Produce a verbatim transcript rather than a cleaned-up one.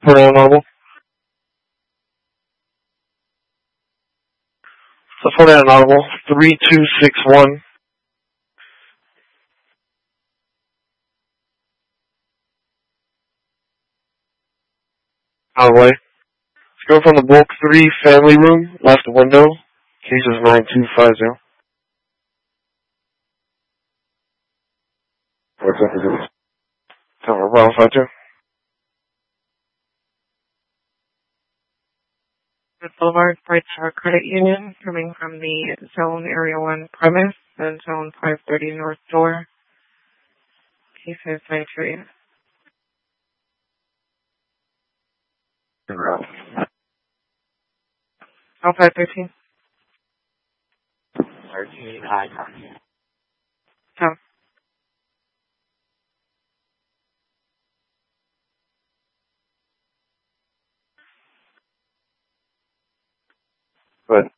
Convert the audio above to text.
For an audible. So for an audible. Three two six one. Out of the way. Let's go from the bulk three family room, left window. Case is nine two five zero. What's up, is it? Tower Bravo five two. Boulevard, Bright Star Credit Union, coming from the Zone Area one premise, and Zone five thirty North Door. Case is nine two eight. Oh, five thirteen. thirteen, I Oh. Good.